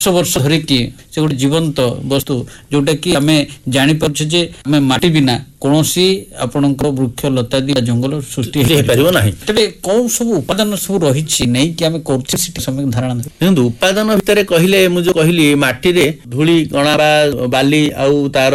ବର୍ଷ ଧରିକି ସେ ଗୋଟେ ଜୀବନ୍ତ ବସ୍ତୁ जोटा कि आम जानी पार्छे जे आम माटी बिना कौनसी आपणकर वृक्ष लता दी जंगल सृष्टि हो पारिबो नाही तबे कौन सब उपादान सब रहिछि नै कि आम करछि सिटी समय धारणा देखु उपादान भितरे कहिले मु जो कहली माटी रे धूली कणा बा बाली आउ तार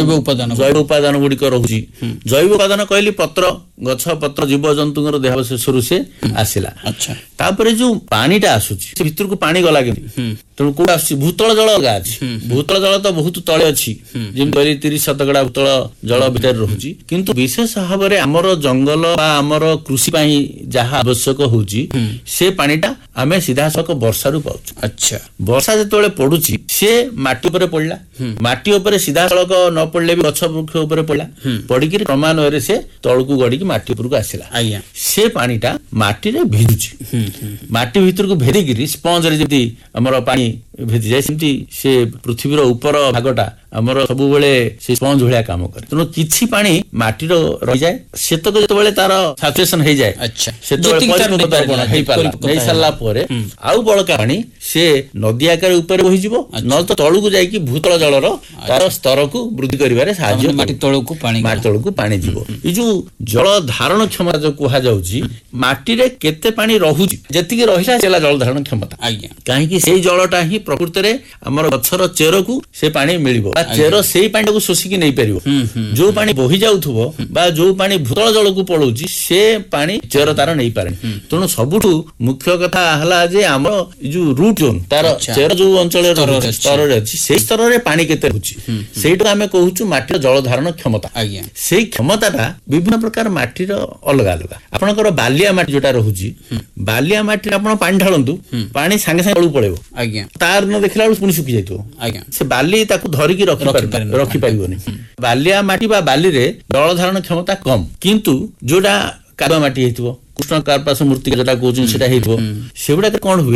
जैव उपादान गुडी को रहउछि जैव उपादान कहली पत्र गछ पत्र जीव जंतुंकर देह शेषरु से आसिला अच्छा तापरे जो पानीटा आसुछि से भितर को पानी गला के तण कोड आसुछि भूतल जल गाछि भूतल जल तो बहुत तळे अछि जेम कहली 30 शतकड़ा भूतल जल भितर रहउछि किंतु विशेष भाबरे हमर जंगल बा हमर कृषि पई जहा आवश्यक होउछि से पानीटा आमे सीधा सक वर्षा रु पाउछु अच्छा वर्षा जेतोले पडुछि से माटी ऊपर पडला माटी ऊपर सीधा सड़क न पडले भी गछ वृक्ष ऊपर पडला पडी कि क्रमान्वय रे से तळकु गडी कि माटी ऊपर को आसिला आया से पानीटा माटी रे भिजुछि माटी भीतर को भेदी गिरी स्पंज रे जति हमर पानी भेदी जाय सिमती से पृथ्वी रो ऊपर भागटा हमर सब बेले से स्पंज भलिया काम करे तनो किछि पानी माटी रो रहि जाय सेतक जेतबेले तार सैचुरेशन हे जाय अच्छा सेतबेले परिपूर्ण हे पाला नै सल्ला परे आउ बळका पानी से नदी आकार ऊपर बहि जिवो न तो तळु को जाय कि भूतल जल रो तार स्तर को वृद्धि करिवारे सहाय्य माटी तळु को पानी जिवो ई जो जल धारण क्षमता जो कुहा जाउची माटी रे केते पानी रहउची जेतिके रहिला सेला जल धारण क्षमता आज्ञा काहे कि सेई जलटा ही प्रकृति रे हमर गछर चेर को से पानी मिलिबो चेर सेई पानी को शोषि कि नै परिबो जो पानी बहि जाउथबो बा जो पानी भूतल जल को पळउची से पानी चेर तार नै पारे तणो सबुठु मुख्य कथा हला जे हमर जो रूट जोन तार चेर जो अंचल स्तर रे अछि सेई स्तर रे पानी केते होची सेइटो हमें कहूछु माटी जल धारण क्षमता आज्ञा सेई क्षमताटा विभिन्न प्रकार माटी रो अलग अलग आपनकर बालिया माटी जोटा रहउची बालिया माटी आपण पानी ढालंतु पानी संगे संगे तळु पळेबो आज्ञा तार न देखला पुनी सुखी जाइतो आज्ञा से बाली ताकू धरि की रखि पारिबोनी बालिया माटी बा बाली रे जल धारण क्षमता कम किंतु जोटा काबा माटी हेतिबो कृष्ण कार्पास मूर्ति जोटा कोचिन सेटा हेतिबो सेबडा कोन हुए